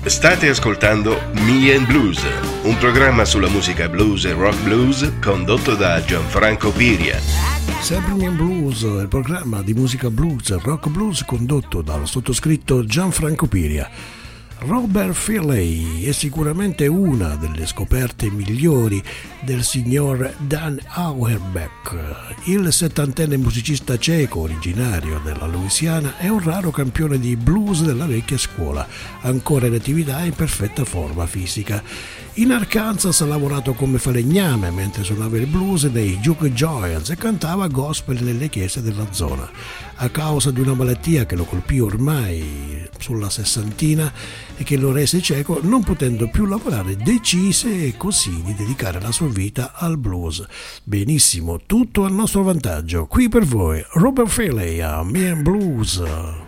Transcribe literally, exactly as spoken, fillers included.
State ascoltando Me and Blues, un programma sulla musica blues e rock blues condotto da Gianfranco Piria. Sempre Me and Blues, il programma di musica blues e rock blues condotto dal sottoscritto Gianfranco Piria. Robert Feeley è sicuramente una delle scoperte migliori del signor Dan Auerbach. Il settantenne musicista ceco originario della Louisiana è un raro campione di blues della vecchia scuola, ancora in attività e in perfetta forma fisica. In Arkansas ha lavorato come falegname mentre suonava il blues nei Duke Giants e cantava gospel nelle chiese della zona. A causa di una malattia che lo colpì ormai sulla sessantina e che lo rese cieco, non potendo più lavorare, decise così di dedicare la sua vita al blues. Benissimo, tutto a nostro vantaggio. Qui per voi Robert Feeley a Me and Blues.